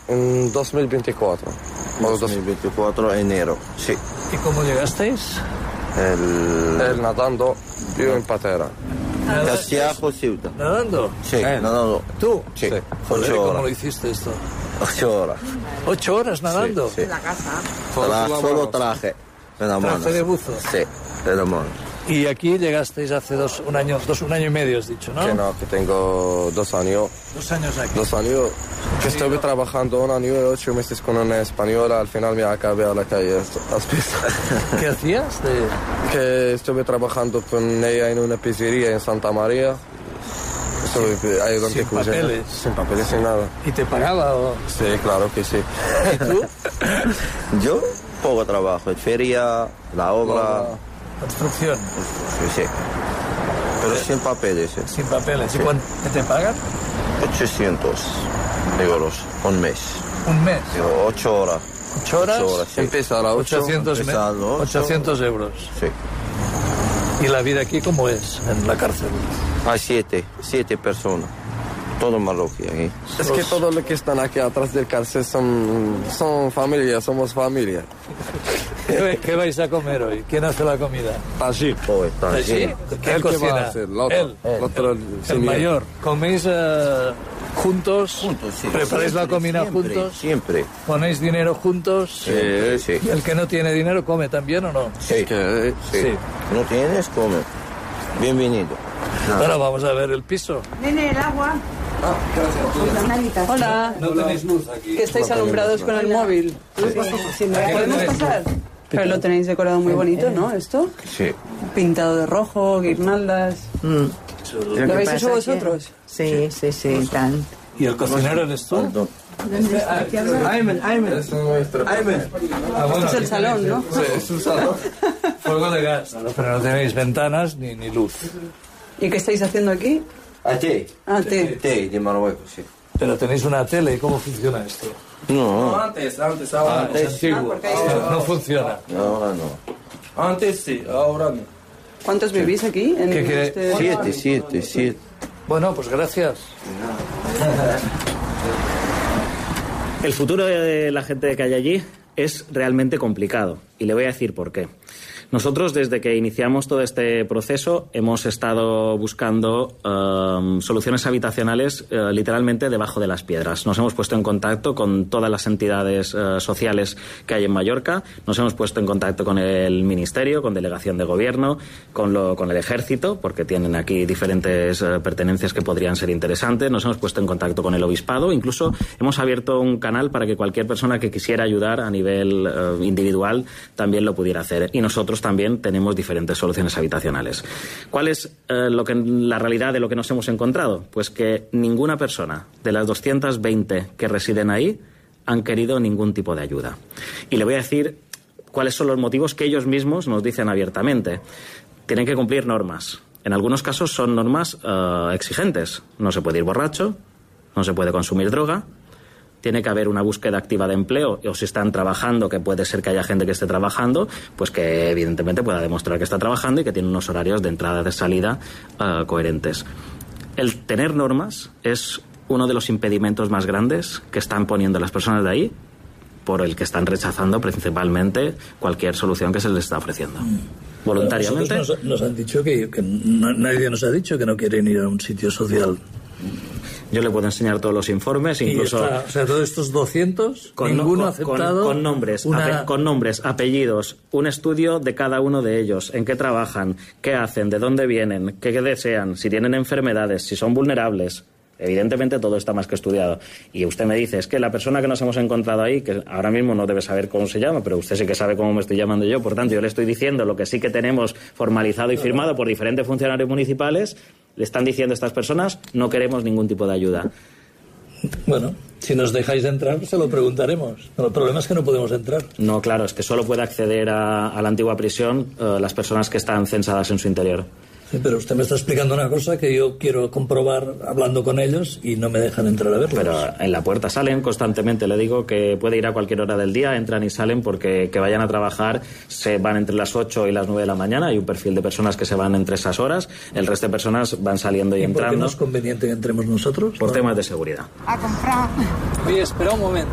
en 2024. 2024, enero, sí. ¿Y cómo llegasteis? Él nadando, yo en patera. Castiajo, Ceuta. ¿Nadando? Sí, nadando. ¿Tú? Sí, Joder, 8 ¿cómo horas. lo hiciste esto? 8 horas. 8 horas nadando. Sí. En la casa. Solo traje de la mano. Traje de buzo. Sí, de la mano. Y aquí llegasteis hace un año y medio, has dicho, ¿no? Que no, que tengo 2 años. 2 años aquí. 2 años que estuve trabajando 1 año y 8 meses con una española. Al final me acabé a la calle. ¿Has visto? ¿Qué hacías? Que estuve trabajando con ella en una pizzería en Santa María. Estuve ahí donde Sin cocina. papeles. Sin papeles, sin nada. ¿Y te pagaba o...? Sí, claro que sí. ¿Y tú? Yo, poco trabajo. En feria, la obra. Construcción. Sí, sí. Pero sin papeles. Sin papeles. Sí. ¿Y cuánto te pagan? 800 euros un mes. Un mes. 8 horas. 8 horas. 8 horas, sí. Empieza a las 8. 800 euros. Sí. ¿Y la vida aquí cómo es en la cárcel? Hay 7 personas. Todo marroquí aquí. Es que todos los que están aquí atrás del cárcel son familia, somos familia. ¿Qué vais a comer hoy? ¿Quién hace la comida? Allí. Oh, está ¿Allí? allí. ¿Quién ¿El que va cocina? a hacer? El otro. Él. El otro, El señor. mayor. ¿Coméis juntos? Juntos, sí. ¿Preparáis la Siempre, comida siempre, juntos? Siempre. ¿Ponéis dinero juntos? Sí, sí. ¿Y el que no tiene dinero come también o no? Sí. Que- Sí. Sí. ¿No tienes? Come. Bienvenido. Ahora vamos a ver el piso. Nene, el agua. Hola, No tenéis luz aquí. que estáis alumbrados con el móvil. ¿Podemos pasar? Pero lo tenéis decorado muy bonito, ¿no? Esto, Sí. pintado de rojo, guirnaldas. ¿Lo habéis hecho vosotros? Sí, tan. ¿Y el cocinero eres tú? Aymen. Es nuestro. Ah, bueno, Es el aquí salón, tenéis- ¿no? Sí, es un salón. Fuego de gas. Pero no tenéis ventanas ni luz. ¿Y qué estáis haciendo aquí? ¿A ti? Ah, té. Té de Marruecos, sí. Pero tenéis una tele. ¿Cómo funciona esto? No, Antes, ahora no. Es antiguo. No funciona. ahora no. Antes sí, ahora no. ¿Cuántos vivís aquí? En ¿Qué quiere- este- 7. Bueno, pues gracias. El futuro de la gente que hay allí es realmente complicado y le voy a decir por qué. Nosotros, desde que iniciamos todo este proceso, hemos estado buscando soluciones habitacionales literalmente debajo de las piedras. Nos hemos puesto en contacto con todas las entidades sociales que hay en Mallorca, nos hemos puesto en contacto con el Ministerio, con Delegación de Gobierno, con el Ejército, porque tienen aquí diferentes pertenencias que podrían ser interesantes, nos hemos puesto en contacto con el Obispado, incluso hemos abierto un canal para que cualquier persona que quisiera ayudar a nivel individual también lo pudiera hacer. Y nosotros también tenemos diferentes soluciones habitacionales. ¿Cuál es la realidad de lo que nos hemos encontrado? Pues que ninguna persona de las 220 que residen ahí han querido ningún tipo de ayuda. Y le voy a decir cuáles son los motivos que ellos mismos nos dicen abiertamente. Tienen que cumplir normas. En algunos casos son normas exigentes. No se puede ir borracho, no se puede consumir droga, tiene que haber una búsqueda activa de empleo, o si están trabajando, que puede ser que haya gente que esté trabajando, pues que evidentemente pueda demostrar que está trabajando y que tiene unos horarios de entrada y de salida coherentes. El tener normas es uno de los impedimentos más grandes que están poniendo las personas de ahí, por el que están rechazando principalmente cualquier solución que se les está ofreciendo. Voluntariamente. Nosotros nos han dicho que nadie nos ha dicho que no quieren ir a un sitio social. Yo le puedo enseñar todos los informes, incluso Y está, o sea, todos estos 200, ninguno ha aceptado con nombres, con nombres, apellidos, un estudio de cada uno de ellos, en qué trabajan, qué hacen, de dónde vienen, qué desean, si tienen enfermedades, si son vulnerables. Evidentemente todo está más que estudiado. Y usted me dice, es que la persona que nos hemos encontrado ahí, que ahora mismo no debe saber cómo se llama, pero usted sí que sabe cómo me estoy llamando yo, por tanto yo le estoy diciendo lo que sí que tenemos formalizado y firmado por diferentes funcionarios municipales. Le están diciendo a estas personas, no queremos ningún tipo de ayuda. Bueno, si nos dejáis entrar, se lo preguntaremos. Pero el problema es que no podemos entrar. No, claro, es que solo puede acceder a la antigua prisión las personas que están censadas en su interior. Sí, pero usted me está explicando una cosa que yo quiero comprobar hablando con ellos y no me dejan entrar a verlos. Pero en la puerta salen constantemente. Le digo que puede ir a cualquier hora del día, entran y salen porque que vayan a trabajar se van entre las 8 y las 9 de la mañana. Hay un perfil de personas que se van entre esas horas. El resto de personas van saliendo y ¿Y por qué entrando. no es conveniente que entremos nosotros? Por temas de seguridad. A comprar. Oye, espera un momento.